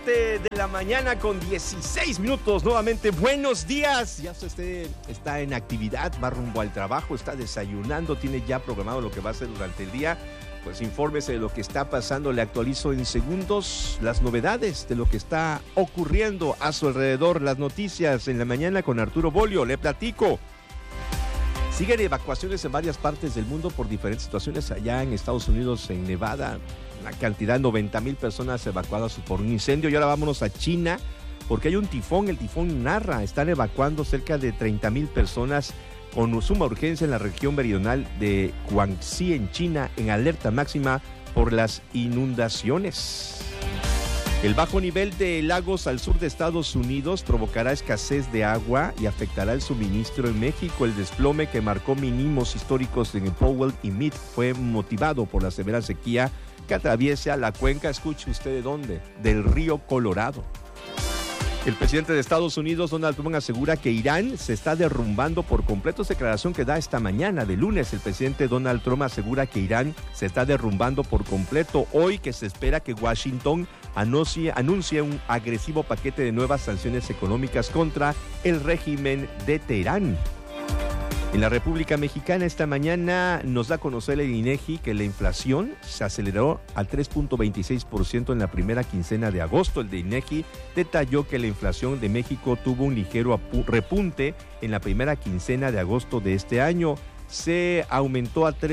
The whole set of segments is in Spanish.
De la mañana con 16 minutos, nuevamente buenos días. Ya usted está en actividad, va rumbo al trabajo, está desayunando, tiene ya programado lo que va a hacer durante el día. Pues infórmese de lo que está pasando, le actualizo en segundos las novedades de lo que está ocurriendo a su alrededor, las noticias en la mañana con Arturo Bolio, le platico. Siguen evacuaciones en varias partes del mundo por diferentes situaciones. Allá en Estados Unidos, en Nevada, una cantidad de 90,000 personas evacuadas por un incendio. Y ahora vámonos a China, porque hay un tifón, el tifón Narra. Están evacuando cerca de 30,000 personas con suma urgencia en la región meridional de Guangxi, en China, en alerta máxima por las inundaciones. El bajo nivel de lagos al sur de Estados Unidos provocará escasez de agua y afectará el suministro en México. El desplome que marcó mínimos históricos en Powell y Meade fue motivado por la severa sequía que atraviesa la cuenca, escuche usted de dónde, del río Colorado. El presidente de Estados Unidos, Donald Trump, asegura que Irán se está derrumbando por completo. Es declaración que da esta mañana de lunes. El presidente Donald Trump asegura que Irán se está derrumbando por completo. Hoy que se espera que Washington anuncie un agresivo paquete de nuevas sanciones económicas contra el régimen de Teherán. En la República Mexicana esta mañana nos da a conocer el INEGI que la inflación se aceleró al 3.26% en la primera quincena de agosto. El de INEGI detalló que la inflación de México tuvo un ligero repunte en la primera quincena de agosto de este año. Se aumentó a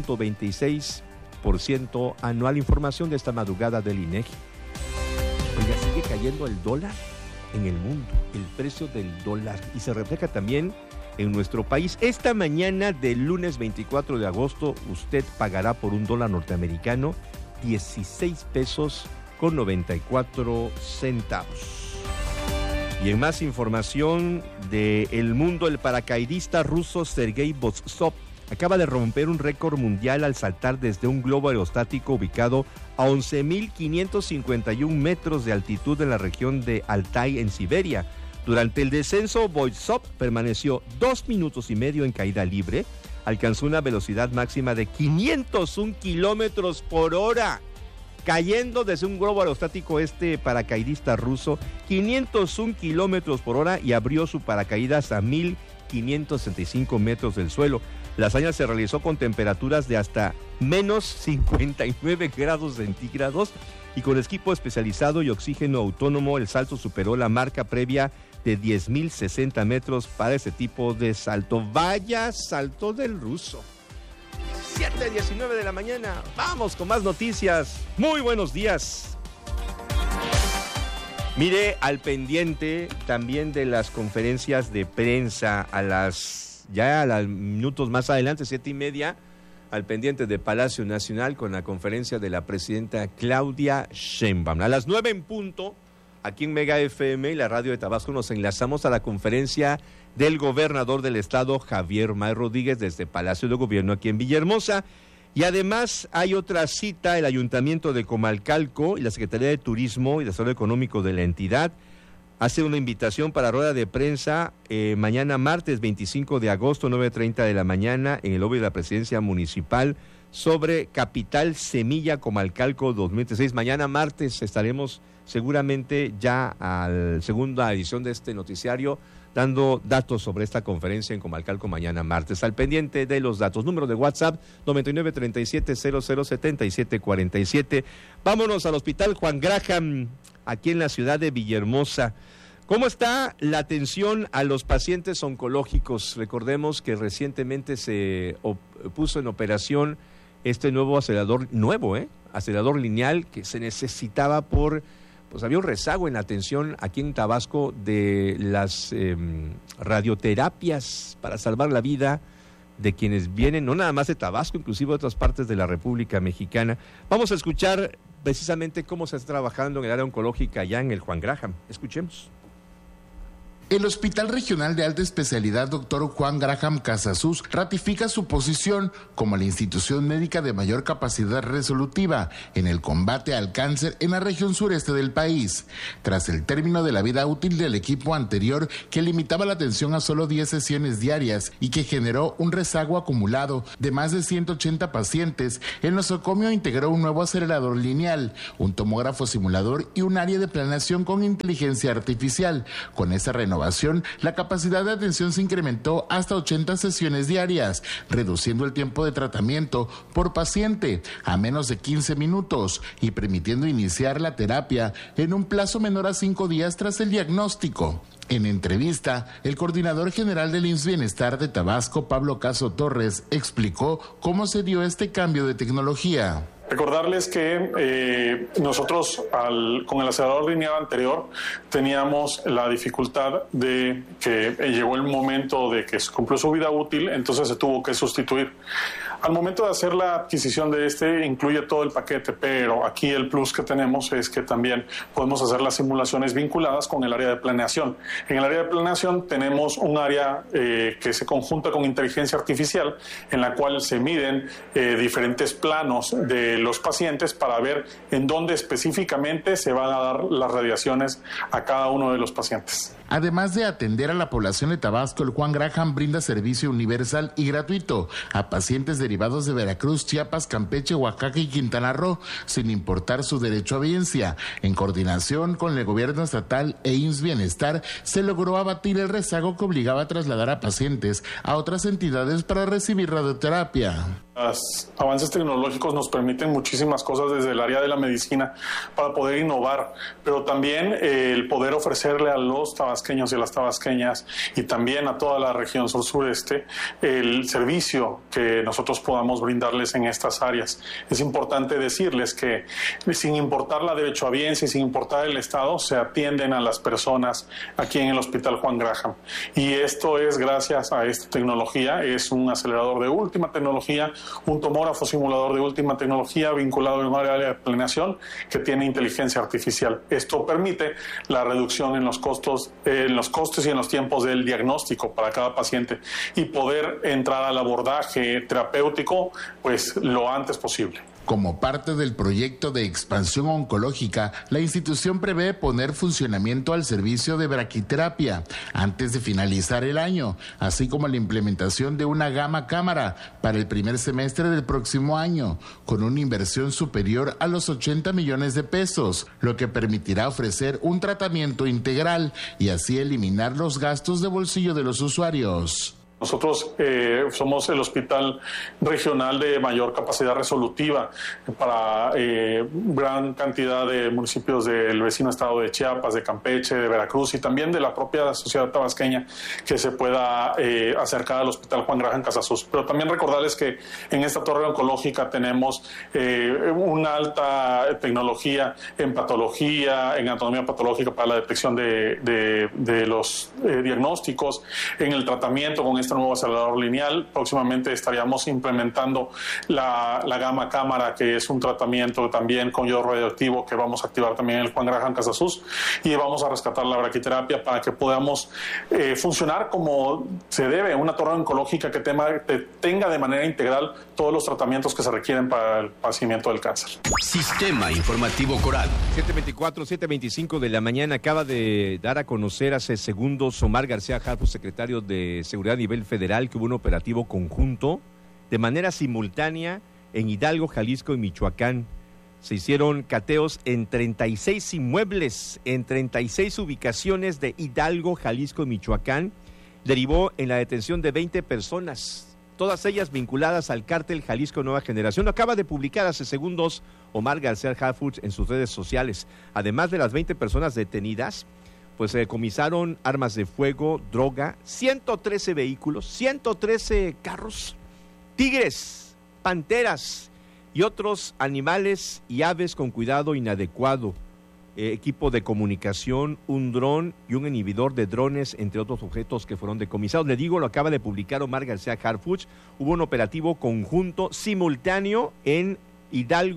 3.26% anual. Información de esta madrugada del INEGI. Oiga, sigue cayendo el dólar en el mundo, el precio del dólar, y se refleja también en nuestro país. Esta mañana del lunes 24 de agosto, usted pagará por un dólar norteamericano 16 pesos con 94 centavos. Y en más información del mundo, el paracaidista ruso Sergei Botsov acaba de romper un récord mundial al saltar desde un globo aerostático ubicado a 11.551 metros de altitud en la región de Altai, en Siberia. Durante el descenso, Botsov permaneció 2 minutos y medio en caída libre, alcanzó una velocidad máxima de 501 kilómetros por hora, cayendo desde un globo aerostático paracaidista ruso, 501 kilómetros por hora, y abrió su paracaídas a 1.565 metros del suelo. La hazaña se realizó con temperaturas de hasta menos 59 grados centígrados y con equipo especializado y oxígeno autónomo. El salto superó la marca previa de 10.060 metros para ese tipo de salto. Vaya salto del ruso. 7:19 de la mañana. Vamos con más noticias. Muy buenos días. Mire, al pendiente también de las conferencias de prensa a los minutos más adelante, 7:30, al pendiente de Palacio Nacional con la conferencia de la presidenta Claudia Sheinbaum. A las 9 en punto, aquí en Mega FM y la radio de Tabasco, nos enlazamos a la conferencia del gobernador del estado, Javier May Rodríguez, desde Palacio de Gobierno aquí en Villahermosa. Y además hay otra cita, el Ayuntamiento de Comalcalco y la Secretaría de Turismo y Desarrollo Económico de la entidad hace una invitación para rueda de prensa mañana martes 25 de agosto, 9:30 de la mañana, en el lobby de la Presidencia Municipal, sobre Capital Semilla Comalcalco 2016. Mañana martes estaremos seguramente ya a la segunda edición de este noticiario dando datos sobre esta conferencia en Comalcalco mañana martes. Al pendiente de los datos, número de WhatsApp 9937007747. Vámonos al Hospital Juan Graham, aquí en la ciudad de Villahermosa. ¿Cómo está la atención a los pacientes oncológicos? Recordemos que recientemente se puso en operación este nuevo acelerador, acelerador lineal que se necesitaba pues había un rezago en la atención aquí en Tabasco de las radioterapias para salvar la vida de quienes vienen, no nada más de Tabasco, inclusive de otras partes de la República Mexicana. Vamos a escuchar precisamente cómo se está trabajando en el área oncológica allá en el Juan Graham. Escuchemos. El Hospital Regional de Alta Especialidad Dr. Juan Graham Casasus ratifica su posición como la institución médica de mayor capacidad resolutiva en el combate al cáncer en la región sureste del país. Tras el término de la vida útil del equipo anterior, que limitaba la atención a solo 10 sesiones diarias y que generó un rezago acumulado de más de 180 pacientes, el nosocomio integró un nuevo acelerador lineal, un tomógrafo simulador y un área de planeación con inteligencia artificial. Con esa renovación, la capacidad de atención se incrementó hasta 80 sesiones diarias, reduciendo el tiempo de tratamiento por paciente a menos de 15 minutos y permitiendo iniciar la terapia en un plazo menor a 5 días tras el diagnóstico. En entrevista, el coordinador general del IMSS Bienestar de Tabasco, Pablo Caso Torres, explicó cómo se dio este cambio de tecnología. Recordarles que nosotros con el acelerador lineal anterior teníamos la dificultad de que llegó el momento de que se cumplió su vida útil, entonces se tuvo que sustituir. Al momento de hacer la adquisición de incluye todo el paquete, pero aquí el plus que tenemos es que también podemos hacer las simulaciones vinculadas con el área de planeación. En el área de planeación tenemos un área que se conjunta con inteligencia artificial, en la cual se miden diferentes planos de los pacientes para ver en dónde específicamente se van a dar las radiaciones a cada uno de los pacientes. Además de atender a la población de Tabasco, el Juan Graham brinda servicio universal y gratuito a pacientes derivados de Veracruz, Chiapas, Campeche, Oaxaca y Quintana Roo, sin importar su derecho a audiencia. En coordinación con el gobierno estatal e IMSS Bienestar, se logró abatir el rezago que obligaba a trasladar a pacientes a otras entidades para recibir radioterapia. Los avances tecnológicos nos permiten muchísimas cosas desde el área de la medicina para poder innovar, pero también el poder ofrecerle a los tabasqueños y a las tabasqueñas y también a toda la región sur-sureste el servicio que nosotros podamos brindarles en estas áreas. Es importante decirles que sin importar la derechohabiencia y sin importar el estado, se atienden a las personas aquí en el Hospital Juan Graham. Y esto es gracias a esta tecnología, es un acelerador de última tecnología, un tomógrafo simulador de última tecnología vinculado en un área de planeación que tiene inteligencia artificial. Esto permite la reducción en los costos y en los tiempos del diagnóstico para cada paciente y poder entrar al abordaje terapéutico pues lo antes posible. Como parte del proyecto de expansión oncológica, la institución prevé poner funcionamiento al servicio de braquiterapia antes de finalizar el año, así como la implementación de una gama cámara para el primer semestre del próximo año, con una inversión superior a los 80 millones de pesos, lo que permitirá ofrecer un tratamiento integral y así eliminar los gastos de bolsillo de los usuarios. Nosotros somos el hospital regional de mayor capacidad resolutiva para gran cantidad de municipios del vecino estado de Chiapas, de Campeche, de Veracruz y también de la propia sociedad tabasqueña que se pueda acercar al Hospital Juan Graham Casasus. Pero también recordarles que en esta torre oncológica tenemos una alta tecnología en patología, en anatomía patológica para la detección de los diagnósticos, en el tratamiento con este nuevo acelerador lineal. Próximamente estaríamos implementando la gama cámara, que es un tratamiento también con yodo radioactivo que vamos a activar también en el Juan Graham Casasus, y vamos a rescatar la braquiterapia para que podamos funcionar como se debe, una torre oncológica que tenga de manera integral todos los tratamientos que se requieren para el padecimiento del cáncer. Sistema Informativo Coral. 7:24, 7:25 de la mañana. Acaba de dar a conocer hace segundos Omar García Harfuch, secretario de Seguridad a nivel federal, que hubo un operativo conjunto de manera simultánea en Hidalgo, Jalisco y Michoacán. Se hicieron cateos en 36 inmuebles, en 36 ubicaciones de Hidalgo, Jalisco y Michoacán. Derivó en la detención de 20 personas, todas ellas vinculadas al cártel Jalisco Nueva Generación. Lo acaba de publicar hace segundos Omar García Harfuch en sus redes sociales. Además de las 20 personas detenidas, pues se decomisaron armas de fuego, droga, 113 vehículos, 113 carros, tigres, panteras y otros animales y aves con cuidado inadecuado, equipo de comunicación, un dron y un inhibidor de drones, entre otros objetos que fueron decomisados. Le digo, lo acaba de publicar Omar García Harfuch. Hubo un operativo conjunto simultáneo en Hidalgo,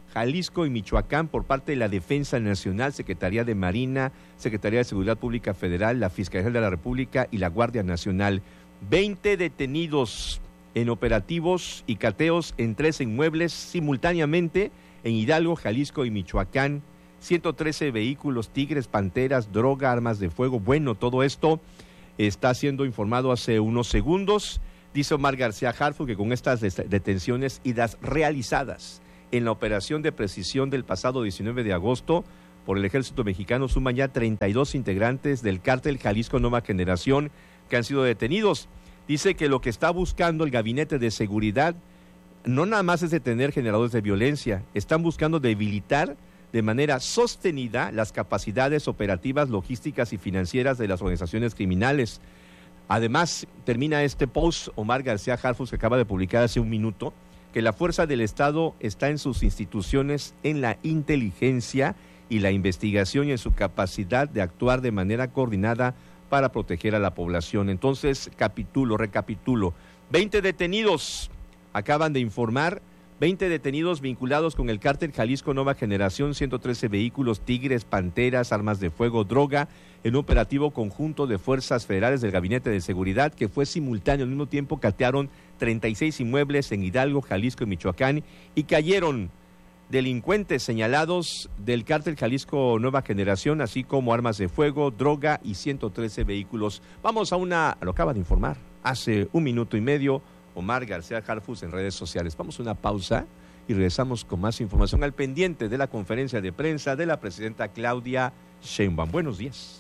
Jalisco y Michoacán por parte de la Defensa Nacional, Secretaría de Marina, Secretaría de Seguridad Pública Federal, la Fiscalía de la República y la Guardia Nacional. 20 detenidos en operativos y cateos en 3 inmuebles simultáneamente en Hidalgo, Jalisco y Michoacán. 113 vehículos, tigres, panteras, droga, armas de fuego. Bueno, todo esto está siendo informado hace unos segundos. Dice Omar García Harfuch que con estas detenciones y las realizadas en la operación de precisión del pasado 19 de agosto por el Ejército Mexicano suman ya 32 integrantes del cártel Jalisco Nueva Generación que han sido detenidos. Dice que lo que está buscando el Gabinete de Seguridad no nada más es detener generadores de violencia, están buscando debilitar de manera sostenida las capacidades operativas, logísticas y financieras de las organizaciones criminales. Además, termina este post Omar García Harfuch que acaba de publicar hace un minuto, que la fuerza del Estado está en sus instituciones, en la inteligencia y la investigación y en su capacidad de actuar de manera coordinada para proteger a la población. Entonces, recapitulo, 20 detenidos, acaban de informar, 20 detenidos vinculados con el cártel Jalisco Nueva Generación, 113 vehículos, tigres, panteras, armas de fuego, droga, en un operativo conjunto de fuerzas federales del Gabinete de Seguridad que fue simultáneo. Al mismo tiempo catearon 36 inmuebles en Hidalgo, Jalisco y Michoacán y cayeron delincuentes señalados del cártel Jalisco Nueva Generación, así como armas de fuego, droga y 113 vehículos. Vamos a lo acaba de informar hace un minuto y medio Omar García Harfuch en redes sociales. Vamos a una pausa y regresamos con más información al pendiente de la conferencia de prensa de la presidenta Claudia Sheinbaum. Buenos días.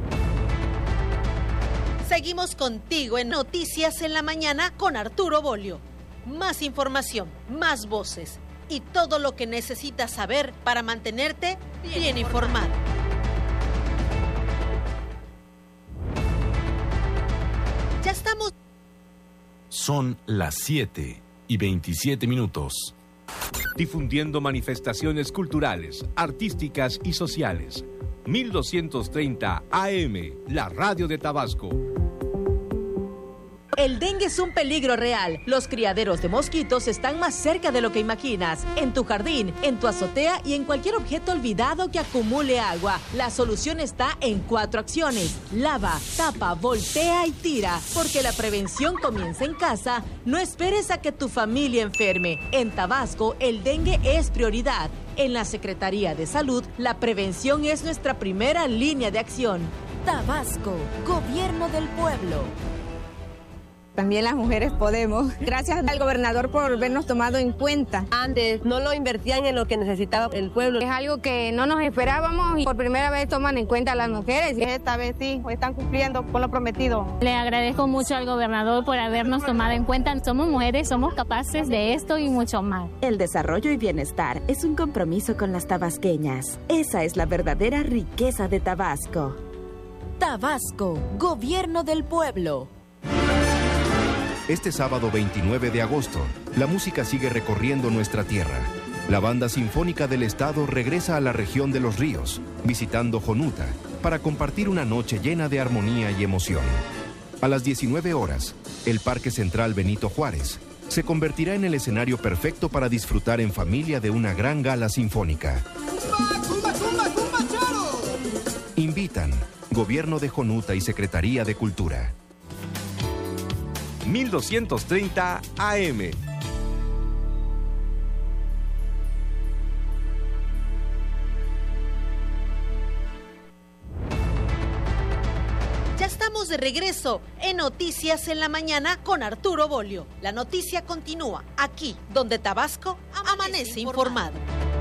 Seguimos contigo en Noticias en la Mañana con Arturo Bolio. Más información, más voces y todo lo que necesitas saber para mantenerte bien informado. Ya estamos. Son las 7:27. Difundiendo manifestaciones culturales, artísticas y sociales. 1230 AM, la radio de Tabasco. El dengue es un peligro real. Los criaderos de mosquitos están más cerca de lo que imaginas. En tu jardín, en tu azotea y en cualquier objeto olvidado que acumule agua. La solución está en 4 acciones. Lava, tapa, voltea y tira. Porque la prevención comienza en casa. No esperes a que tu familia enferme. En Tabasco, el dengue es prioridad. En la Secretaría de Salud, la prevención es nuestra primera línea de acción. Tabasco, Gobierno del Pueblo. También las mujeres podemos. Gracias al gobernador por habernos tomado en cuenta. Antes no lo invertían en lo que necesitaba el pueblo. Es algo que no nos esperábamos y por primera vez toman en cuenta a las mujeres. Esta vez sí, están cumpliendo con lo prometido. Le agradezco mucho al gobernador por habernos tomado en cuenta. Somos mujeres, somos capaces de esto y mucho más. El desarrollo y bienestar es un compromiso con las tabasqueñas. Esa es la verdadera riqueza de Tabasco. Tabasco, Gobierno del Pueblo. Este sábado 29 de agosto, la música sigue recorriendo nuestra tierra. La Banda Sinfónica del Estado regresa a la región de Los Ríos, visitando Jonuta, para compartir una noche llena de armonía y emoción. A las 19 horas, el Parque Central Benito Juárez se convertirá en el escenario perfecto para disfrutar en familia de una gran gala sinfónica. Invitan Gobierno de Jonuta y Secretaría de Cultura. 1230 AM. Ya estamos de regreso en Noticias en la Mañana con Arturo Bolio. La noticia continúa aquí, donde Tabasco amanece informado.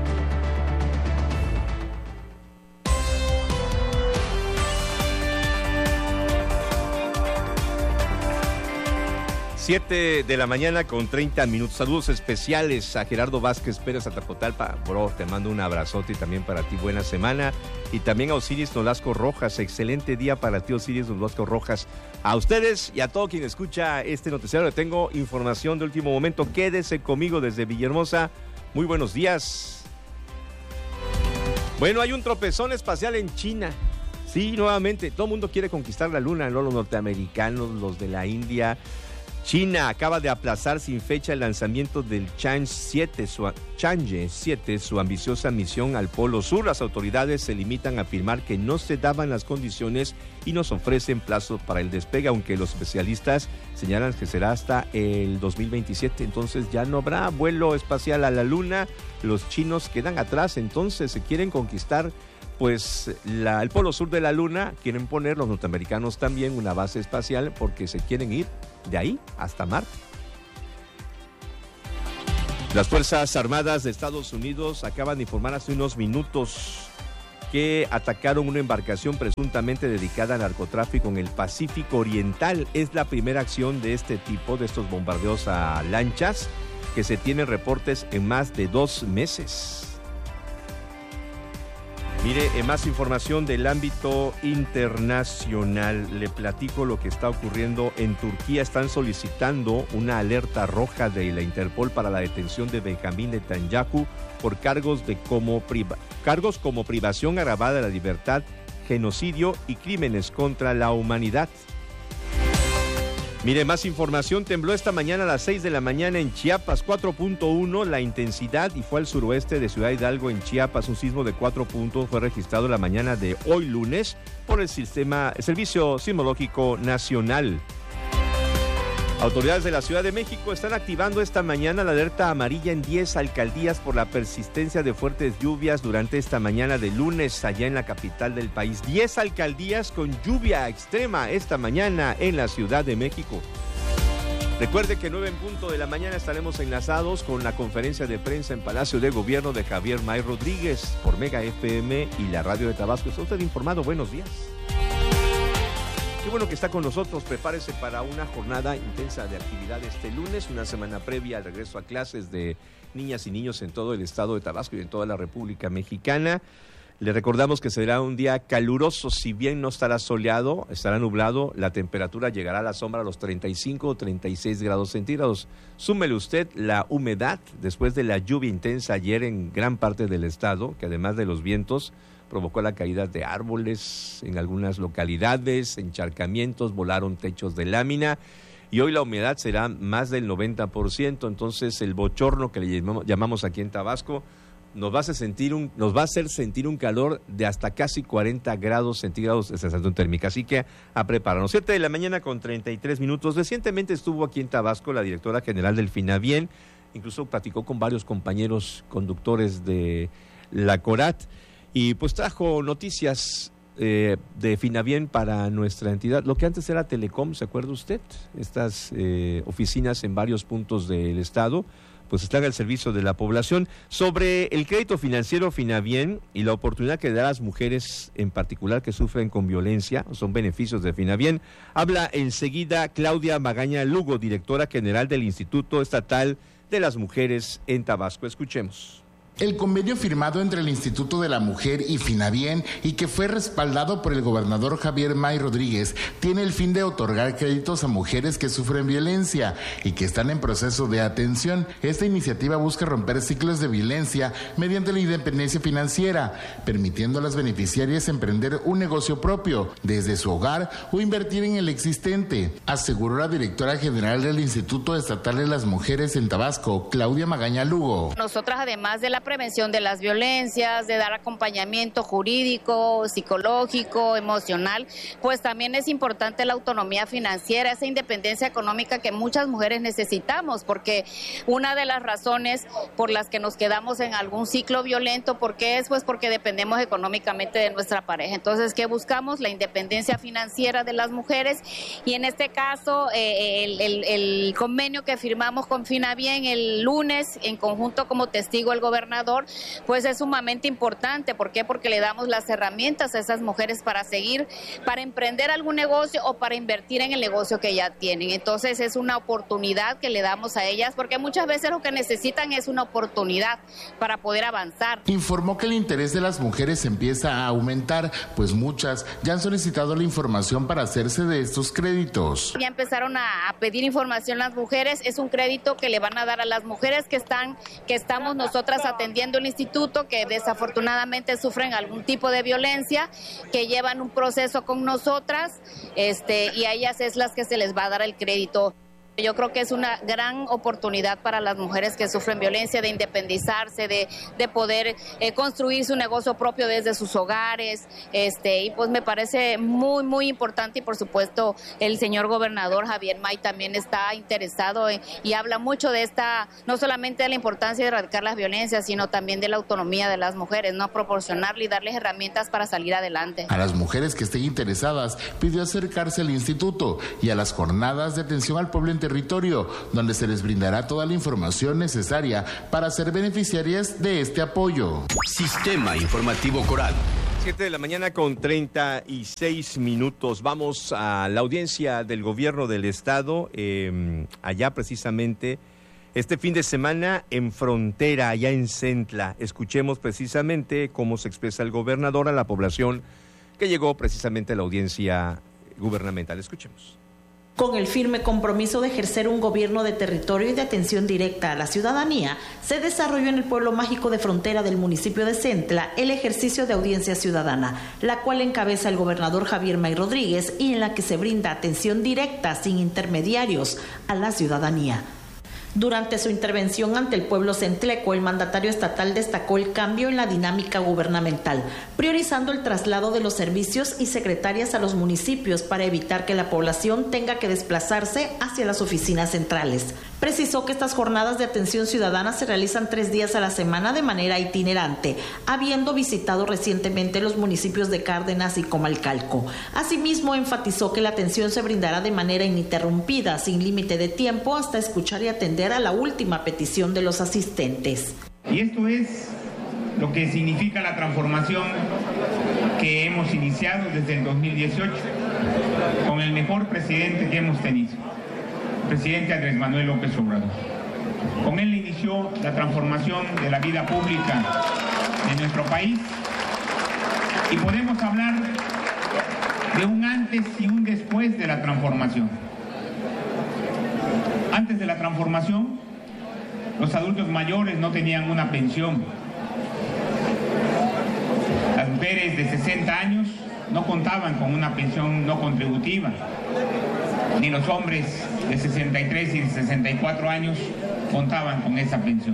Siete de la mañana con 30 minutos. Saludos especiales a Gerardo Vázquez Pérez Atacotalpa. Bro, te mando un abrazote y también para ti buena semana. Y también a Osiris Nolasco Rojas. Excelente día para ti, Osiris Nolasco Rojas. A ustedes y a todo quien escucha este noticiario, le tengo información de último momento. Quédese conmigo desde Villahermosa. Muy buenos días. Bueno, hay un tropezón espacial en China. Sí, nuevamente, todo el mundo quiere conquistar la luna, ¿no? Los norteamericanos, los de la India. China acaba de aplazar sin fecha el lanzamiento del Chang'e 7, su ambiciosa misión al Polo Sur. Las autoridades se limitan a afirmar que no se daban las condiciones y nos ofrecen plazos para el despegue, aunque los especialistas señalan que será hasta el 2027. Entonces ya no habrá vuelo espacial a la Luna. Los chinos quedan atrás, entonces se quieren conquistar pues el Polo Sur de la Luna. Quieren poner los norteamericanos también una base espacial porque se quieren ir de ahí hasta Marte. Las Fuerzas Armadas de Estados Unidos acaban de informar hace unos minutos que atacaron una embarcación presuntamente dedicada al narcotráfico en el Pacífico Oriental. Es la primera acción de este tipo, de estos bombardeos a lanchas, que se tienen reportes en más de 2 meses. Mire, en más información del ámbito internacional, le platico lo que está ocurriendo en Turquía. Están solicitando una alerta roja de la Interpol para la detención de Benjamín Netanyahu por cargos como privación agravada de la libertad, genocidio y crímenes contra la humanidad. Mire, más información. Tembló esta mañana a las 6 de la mañana en Chiapas, 4.1 la intensidad, y fue al suroeste de Ciudad Hidalgo en Chiapas. Un sismo de 4 puntos fue registrado la mañana de hoy lunes por el Servicio Sismológico Nacional. Autoridades de la Ciudad de México están activando esta mañana la alerta amarilla en 10 alcaldías por la persistencia de fuertes lluvias durante esta mañana de lunes allá en la capital del país. 10 alcaldías con lluvia extrema esta mañana en la Ciudad de México. Recuerde que 9 en punto de la mañana estaremos enlazados con la conferencia de prensa en Palacio de Gobierno de Javier May Rodríguez por Mega FM y la Radio de Tabasco. ¿Está usted informado? Buenos días. Qué bueno que está con nosotros. Prepárese para una jornada intensa de actividad este lunes, una semana previa al regreso a clases de niñas y niños en todo el estado de Tabasco y en toda la República Mexicana. Le recordamos que será un día caluroso, si bien no estará soleado, estará nublado, la temperatura llegará a la sombra a los 35 o 36 grados centígrados. Súmele usted la humedad después de la lluvia intensa ayer en gran parte del estado, que además de los vientos, provocó la caída de árboles en algunas localidades, encharcamientos, volaron techos de lámina y hoy la humedad será más del 90%, entonces el bochorno que le llamamos aquí en Tabasco nos va a hacer sentir un calor de hasta casi 40 grados centígrados de sensación térmica, así que a prepararnos. 7 de la mañana con 33 minutos. Recientemente estuvo aquí en Tabasco la directora general del Finavien, incluso platicó con varios compañeros conductores de la CORAT, y pues trajo noticias de Finavien para nuestra entidad. Lo que antes era Telecom, ¿se acuerda usted? Estas oficinas en varios puntos del estado, pues están al servicio de la población. Sobre el crédito financiero Finavien y la oportunidad que da a las mujeres en particular que sufren con violencia, son beneficios de Finavien, habla enseguida Claudia Magaña Lugo, directora general del Instituto Estatal de las Mujeres en Tabasco. Escuchemos. El convenio firmado entre el Instituto de la Mujer y Finavien y que fue respaldado por el gobernador Javier May Rodríguez tiene el fin de otorgar créditos a mujeres que sufren violencia y que están en proceso de atención. Esta iniciativa busca romper ciclos de violencia mediante la independencia financiera, permitiendo a las beneficiarias emprender un negocio propio desde su hogar o invertir en el existente, aseguró la directora general del Instituto Estatal de las Mujeres en Tabasco, Claudia Magaña Lugo. Nosotras, además de la prevención de las violencias, de dar acompañamiento jurídico, psicológico, emocional, pues también es importante la autonomía financiera, esa independencia económica que muchas mujeres necesitamos, porque una de las razones por las que nos quedamos en algún ciclo violento, ¿por qué es? Pues porque dependemos económicamente de nuestra pareja. Entonces, ¿qué buscamos? La independencia financiera de las mujeres, y en este caso el convenio que firmamos con Finavien el lunes, en conjunto como testigo el gobernador, pues es sumamente importante. ¿Por qué? Porque le damos las herramientas a esas mujeres para seguir, para emprender algún negocio o para invertir en el negocio que ya tienen. Entonces es una oportunidad que le damos a ellas, porque muchas veces lo que necesitan es una oportunidad para poder avanzar. Informó que el interés de las mujeres empieza a aumentar, pues muchas ya han solicitado la información para hacerse de estos créditos. Ya empezaron a pedir información las mujeres. Es un crédito que le van a dar a las mujeres que estamos nosotras atendiendo el instituto, que desafortunadamente sufren algún tipo de violencia, que llevan un proceso con nosotras, y a ellas es las que se les va a dar el crédito. Yo creo que es una gran oportunidad para las mujeres que sufren violencia de independizarse, de poder construir su negocio propio desde sus hogares, y pues me parece muy, muy importante, y por supuesto el señor gobernador Javier May también está interesado y habla mucho de esta, no solamente de la importancia de erradicar las violencias, sino también de la autonomía de las mujeres, no proporcionarle y darles herramientas para salir adelante. A las mujeres que estén interesadas, pidió acercarse al instituto y a las jornadas de atención al pueblo en territorio, donde se les brindará toda la información necesaria para ser beneficiarias de este apoyo. Sistema Informativo Coral. 7 de la mañana con 36 minutos. Vamos a la audiencia del gobierno del estado, allá precisamente este fin de semana en Frontera, allá en Centla. Escuchemos precisamente cómo se expresa el gobernador a la población que llegó precisamente a la audiencia gubernamental. Escuchemos. Con el firme compromiso de ejercer un gobierno de territorio y de atención directa a la ciudadanía, se desarrolló en el pueblo mágico de Frontera del municipio de Centla el ejercicio de audiencia ciudadana, la cual encabeza el gobernador Javier May Rodríguez y en la que se brinda atención directa sin intermediarios a la ciudadanía. Durante su intervención ante el pueblo centleco, el mandatario estatal destacó el cambio en la dinámica gubernamental, priorizando el traslado de los servicios y secretarias a los municipios para evitar que la población tenga que desplazarse hacia las oficinas centrales. Precisó que estas jornadas de atención ciudadana se realizan 3 días a la semana de manera itinerante, habiendo visitado recientemente los municipios de Cárdenas y Comalcalco. Asimismo, enfatizó que la atención se brindará de manera ininterrumpida, sin límite de tiempo, hasta escuchar y atender a la última petición de los asistentes. Y esto es lo que significa la transformación que hemos iniciado desde el 2018 con el mejor presidente que hemos tenido, el presidente Andrés Manuel López Obrador. Con él inició la transformación de la vida pública de nuestro país y podemos hablar de un antes y un después de la transformación. Antes de la transformación, los adultos mayores no tenían una pensión. Las mujeres de 60 años no contaban con una pensión no contributiva, ni los hombres de 63 y de 64 años contaban con esa pensión.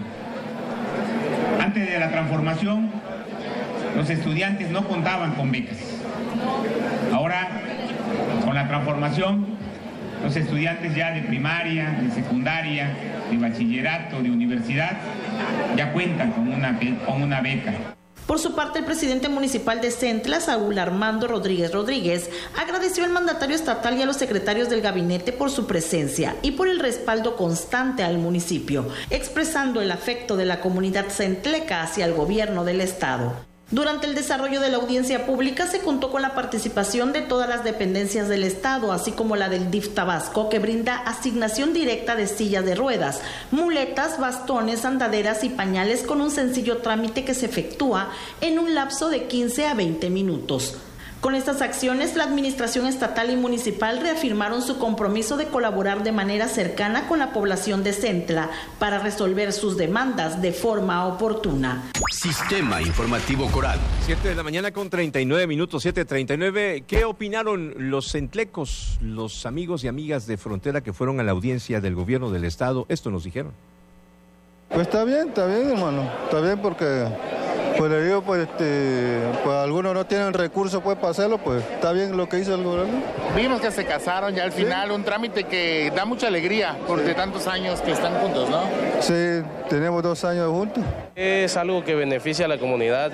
Antes de la transformación, los estudiantes no contaban con becas. Ahora, con la transformación, los estudiantes ya de primaria, de secundaria, de bachillerato, de universidad, ya cuentan con una beca. Por su parte, el presidente municipal de Centla, Saúl Armando Rodríguez, agradeció al mandatario estatal y a los secretarios del gabinete por su presencia y por el respaldo constante al municipio, expresando el afecto de la comunidad centleca hacia el gobierno del estado. Durante el desarrollo de la audiencia pública se contó con la participación de todas las dependencias del Estado, así como la del DIF Tabasco, que brinda asignación directa de sillas de ruedas, muletas, bastones, andaderas y pañales con un sencillo trámite que se efectúa en un lapso de 15 a 20 minutos. Con estas acciones, la administración estatal y municipal reafirmaron su compromiso de colaborar de manera cercana con la población de Centla para resolver sus demandas de forma oportuna. Sistema Informativo Coral. 7 de la mañana con 39 minutos, 7:39. ¿Qué opinaron los centlecos, los amigos y amigas de Frontera que fueron a la audiencia del gobierno del estado? Esto nos dijeron. Pues está bien, hermano. Está bien porque... Pues le digo, pues algunos no tienen recursos pues para hacerlo, pues está bien lo que hizo el gobierno. Vimos que se casaron ya al final, un trámite que da mucha alegría por de tantos años que están juntos, ¿no? Sí, tenemos 2 años juntos. Es algo que beneficia a la comunidad,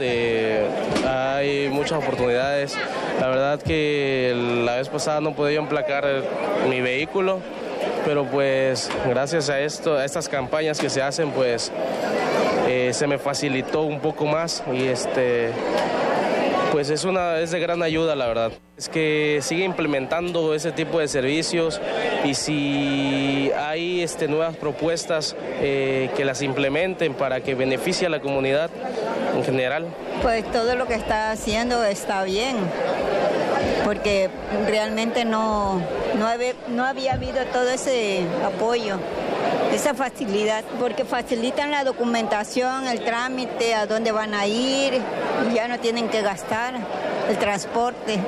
hay muchas oportunidades. La verdad que la vez pasada no podía emplacar mi vehículo, pero pues gracias a estas campañas que se hacen, pues se me facilitó un poco más y pues es de gran ayuda, la verdad. Es que sigue implementando ese tipo de servicios y si hay nuevas propuestas que las implementen para que beneficie a la comunidad en general. Pues todo lo que está haciendo está bien, porque realmente no había habido todo ese apoyo, esa facilidad, porque facilitan la documentación, el trámite, a dónde van a ir, ya no tienen que gastar el transporte.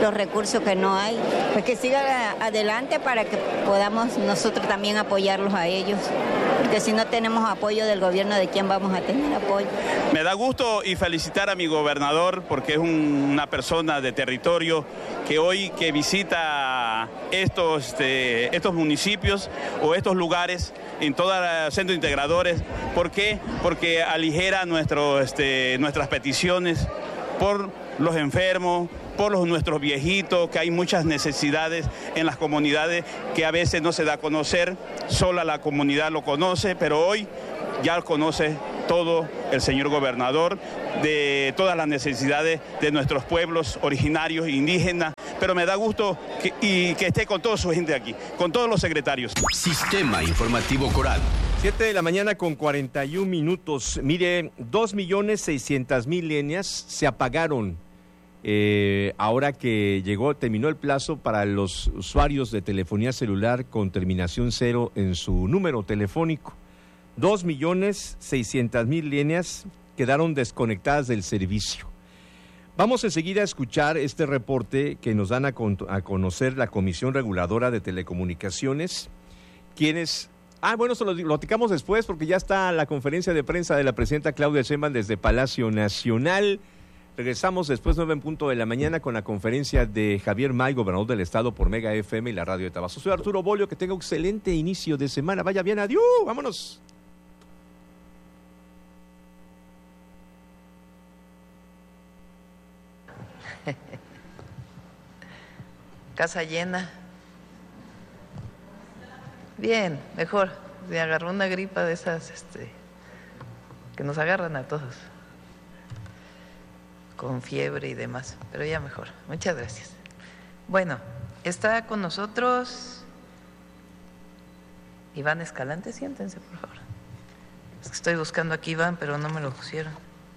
los recursos que no hay. Pues que siga adelante para que podamos nosotros también apoyarlos a ellos, porque si no tenemos apoyo del gobierno, ¿de quién vamos a tener apoyo? Me da gusto y felicitar a mi gobernador porque es una persona de territorio que hoy que visita estos municipios o estos lugares en todos los centros integradores. ¿Por qué? Porque aligera nuestras peticiones por los enfermos, por nuestros viejitos, que hay muchas necesidades en las comunidades que a veces no se da a conocer, sola la comunidad lo conoce, pero hoy ya conoce todo el señor gobernador de todas las necesidades de nuestros pueblos originarios, indígenas, pero me da gusto que esté con toda su gente aquí, con todos los secretarios. Sistema Informativo Coral. 7 de la mañana con 41 minutos. Mire, 2.600.000 líneas se apagaron ahora que terminó el plazo para los usuarios de telefonía celular con terminación 0 en su número telefónico. 2.600.000 líneas quedaron desconectadas del servicio. Vamos enseguida a escuchar este reporte que nos dan a conocer la Comisión Reguladora de Telecomunicaciones, quienes... bueno, se lo platicamos después porque ya está la conferencia de prensa de la presidenta Claudia Sheinbaum desde Palacio Nacional. Regresamos después 9:00 a.m. con la conferencia de Javier May, gobernador del estado por Mega FM y la radio de Tabasco. Soy Arturo Bolio, que tenga un excelente inicio de semana. Vaya bien, adiós, vámonos. Casa llena. Bien, mejor. Me agarró una gripa de esas que nos agarran a todos, con fiebre y demás, pero ya mejor. Muchas gracias. Bueno, está con nosotros Iván Escalante. Siéntense, por favor. Es que estoy buscando aquí Iván, pero no me lo pusieron.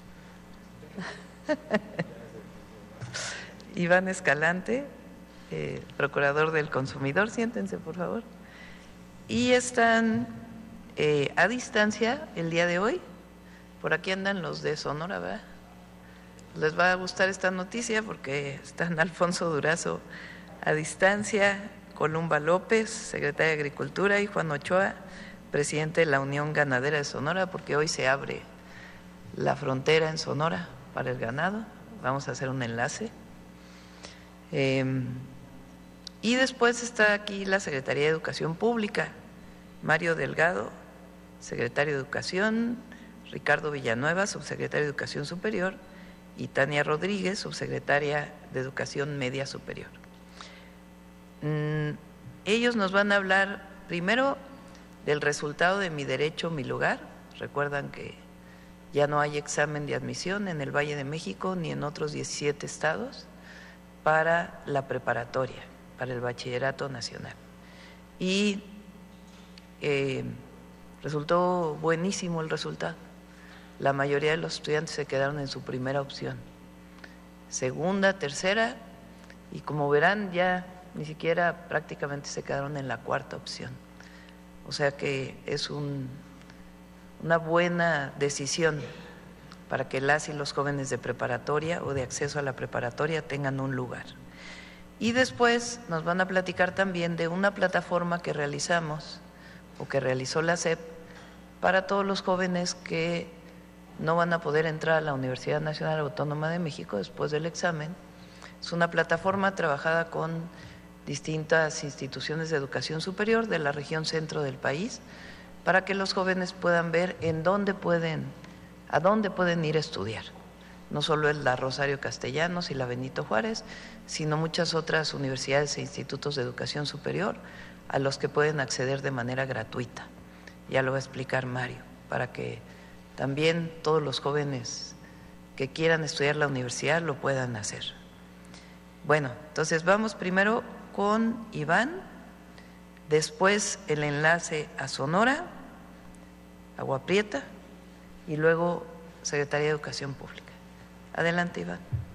Iván Escalante, procurador del consumidor. Siéntense, por favor. Y están a distancia el día de hoy. Por aquí andan los de Sonora, ¿verdad? Les va a gustar esta noticia porque están Alfonso Durazo a distancia, Columba López, secretaria de Agricultura, y Juan Ochoa, presidente de la Unión Ganadera de Sonora, porque hoy se abre la frontera en Sonora para el ganado. Vamos a hacer un enlace. Y después está aquí la Secretaría de Educación Pública, Mario Delgado, secretario de Educación, Ricardo Villanueva, subsecretario de Educación Superior, y Tania Rodríguez, subsecretaria de Educación Media Superior. Ellos nos van a hablar primero del resultado de Mi Derecho, Mi Lugar. Recuerdan que ya no hay examen de admisión en el Valle de México ni en otros 17 estados para la preparatoria, para el bachillerato nacional. Y resultó buenísimo el resultado. La mayoría de los estudiantes se quedaron en su primera opción, segunda, tercera, y como verán ya ni siquiera prácticamente se quedaron en la cuarta opción. O sea que es una buena decisión para que las y los jóvenes de preparatoria o de acceso a la preparatoria tengan un lugar. Y después nos van a platicar también de una plataforma que realizamos o que realizó la SEP para todos los jóvenes que no van a poder entrar a la Universidad Nacional Autónoma de México después del examen. Es una plataforma trabajada con distintas instituciones de educación superior de la región centro del país para que los jóvenes puedan ver a dónde pueden ir a estudiar. No solo es la Rosario Castellanos y la Benito Juárez, sino muchas otras universidades e institutos de educación superior a los que pueden acceder de manera gratuita. Ya lo va a explicar Mario, para que también todos los jóvenes que quieran estudiar la universidad lo puedan hacer. Bueno, entonces vamos primero con Iván, después el enlace a Sonora, Agua Prieta, y luego Secretaría de Educación Pública. Adelante, Iván.